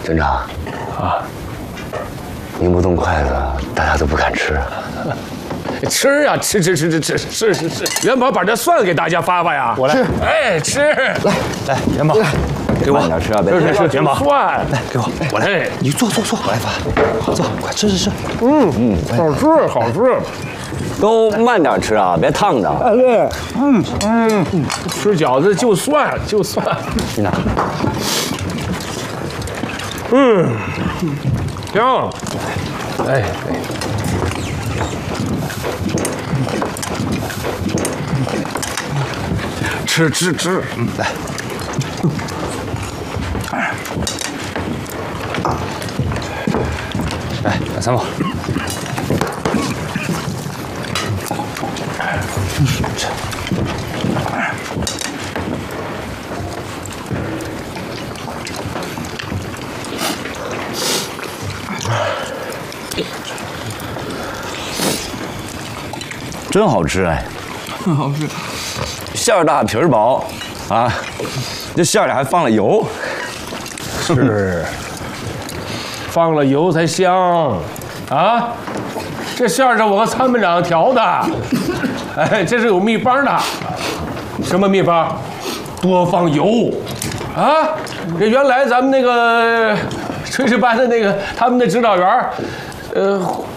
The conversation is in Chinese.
队长，啊，拧不动筷子，大家都不敢吃。 吃啊，吃！元宝把这蒜给大家发发呀！ 我来， 哎，吃！ 来，元宝，给我点吃啊，别吃！ 元宝， 蒜， 来给我来，你坐，我来发，坐，快吃。 好吃。 都慢点吃啊，别烫着。 对， 吃饺子就蒜。 去哪？ 香。哎。吃， 来，来，三宝，吃， 真好吃哎， 好吃。 馅儿大皮儿薄啊，这馅儿里还放了油， 是，放了油才香啊！这馅儿是我和参谋长调的，哎，这是有秘方的。什么秘方？多放油啊！这原来咱们那个炊事班的那个他们的指导员，